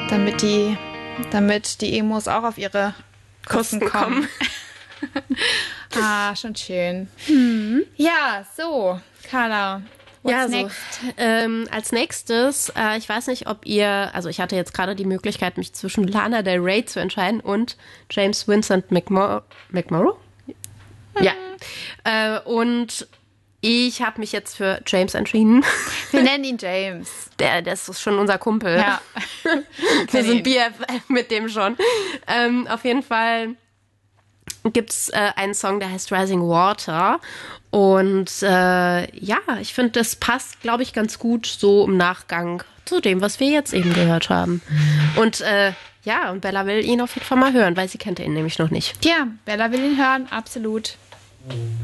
Damit die Emos auch auf ihre Kosten kommen. Schon schön. Ja, so, Carla. What's next? Als nächstes, ich weiß nicht, ob ich hatte jetzt gerade die Möglichkeit, mich zwischen Lana Del Rey zu entscheiden und James Vincent McMorrow? Ja. Und ich habe mich jetzt für James entschieden. Wir nennen ihn James. Der ist schon unser Kumpel. Ja. Wir sind BFF mit dem schon. Auf jeden Fall gibt's einen Song, der heißt Rising Water. Und ich finde, das passt, glaube ich, ganz gut so im Nachgang zu dem, was wir jetzt eben gehört haben. Und und Bella will ihn auf jeden Fall mal hören, weil sie kennt ihn nämlich noch nicht. Ja, Bella will ihn hören, absolut.